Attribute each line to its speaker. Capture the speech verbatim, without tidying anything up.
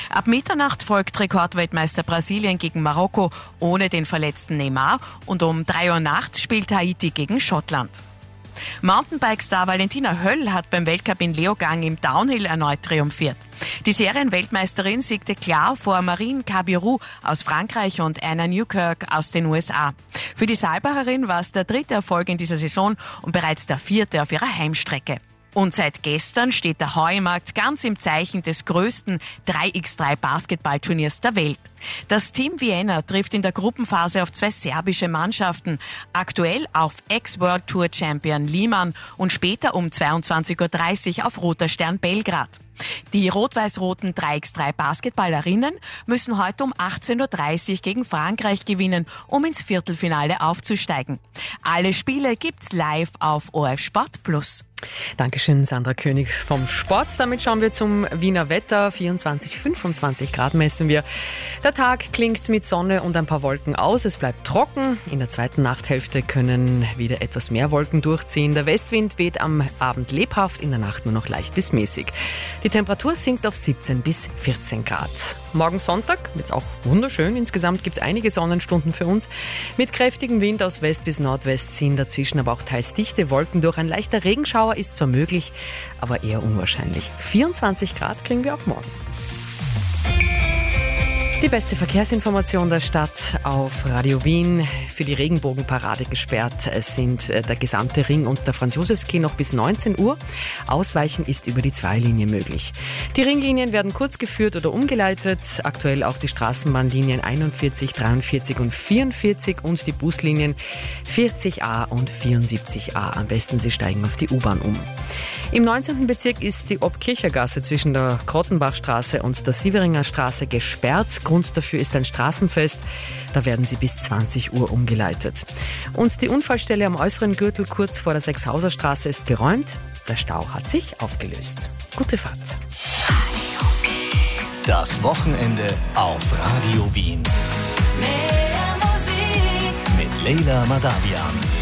Speaker 1: Ab Mitternacht folgt Rekordweltmeister Brasilien gegen Marokko ohne den verletzten Neymar und um drei Uhr nachts spielt Haiti gegen Schottland. Mountainbike-Star Valentina Höll hat beim Weltcup in Leogang im Downhill erneut triumphiert. Die Serienweltmeisterin siegte klar vor Marine Cabirou aus Frankreich und Anna Newkirk aus den U S A. Für die Saalbacherin war es der dritte Erfolg in dieser Saison und bereits der vierte auf ihrer Heimstrecke. Und seit gestern steht der Heumarkt ganz im Zeichen des größten drei gegen drei Basketballturniers der Welt. Das Team Vienna trifft in der Gruppenphase auf zwei serbische Mannschaften, aktuell auf Ex-World Tour Champion Liman und später um zweiundzwanzig Uhr dreißig auf Roter Stern Belgrad. Die rot-weiß-roten drei gegen drei Basketballerinnen müssen heute um achtzehn Uhr dreißig gegen Frankreich gewinnen, um ins Viertelfinale aufzusteigen. Alle Spiele gibt's live auf O R F Sport Plus.
Speaker 2: Dankeschön, Sandra König vom Sport. Damit schauen wir zum Wiener Wetter. vierundzwanzig, fünfundzwanzig Grad messen wir. Der Tag klingt mit Sonne und ein paar Wolken aus. Es bleibt trocken. In der zweiten Nachthälfte können wieder etwas mehr Wolken durchziehen. Der Westwind weht am Abend lebhaft, in der Nacht nur noch leicht bis mäßig. Die Temperatur sinkt auf siebzehn bis vierzehn Grad. Morgen Sonntag wird es auch wunderschön. Insgesamt gibt es einige Sonnenstunden für uns. Mit kräftigem Wind aus West bis Nordwest ziehen dazwischen aber auch teils dichte Wolken durch. Ein leichter Regenschauer ist zwar möglich, aber eher unwahrscheinlich. vierundzwanzig Grad kriegen wir auch morgen. Die beste Verkehrsinformation der Stadt auf Radio Wien. Für die Regenbogenparade gesperrt sind der gesamte Ring und der Franz-Josefs-Quai noch bis neunzehn Uhr. Ausweichen ist über die Zwei-Linie möglich. Die Ringlinien werden kurz geführt oder umgeleitet. Aktuell auch die Straßenbahnlinien einundvierzig, dreiundvierzig und vierundvierzig und die Buslinien vierzig a und vierundsiebzig a. Am besten Sie steigen auf die U-Bahn um. Im neunzehnten Bezirk ist die Obkirchergasse zwischen der Krottenbachstraße und der Sieveringer Straße gesperrt. Grund dafür ist ein Straßenfest. Da werden sie bis zwanzig Uhr umgeleitet. Und die Unfallstelle am äußeren Gürtel kurz vor der Sechshauser Straße ist geräumt. Der Stau hat sich aufgelöst. Gute Fahrt.
Speaker 3: Das Wochenende auf Radio Wien. Mehr Musik mit Leila Madawian.